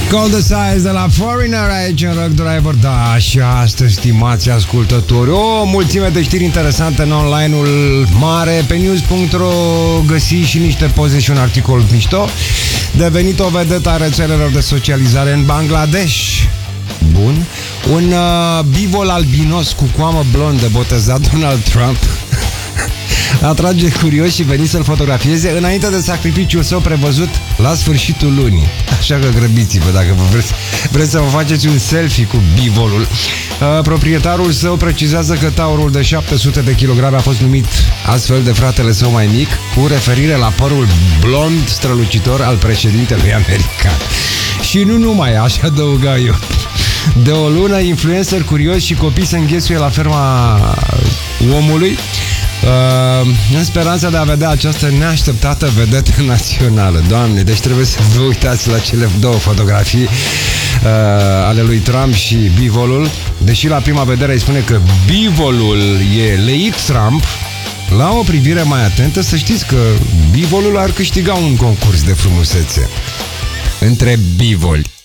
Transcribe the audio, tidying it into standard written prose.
Call the Size de la Foreigner aici în Rock Driver. Da, și astăzi, stimați ascultători, o mulțime de știri interesante în online-ul mare. Pe news.ro găsi și niște poze și un articol mișto. Devenit o vedetă a rețelelor de socializare în Bangladesh. Bun. Un bivol albinos cu coamă blondă botezat Donald Trump atrage curioși și veni să-l fotografieze înainte de sacrificiul său prevăzut la sfârșitul lunii. Așa că grăbiți-vă dacă vreți să vă faceți un selfie cu bivolul. Proprietarul său precizează că taurul de 700 de kilograme a fost numit astfel de fratele său mai mic, cu referire la părul blond strălucitor al președintelui american. Și nu numai, aș adăuga eu. De o lună, influencer curioși și copii se înghesuie la ferma omului în speranța de a vedea această neașteptată vedetă națională. Doamne, deci trebuie să vă uitați la cele două fotografii ale lui Trump și bivolul. Deși la prima vedere îi spune că bivolul e leit Trump, la o privire mai atentă să știți că bivolul ar câștiga un concurs de frumusețe între bivoli.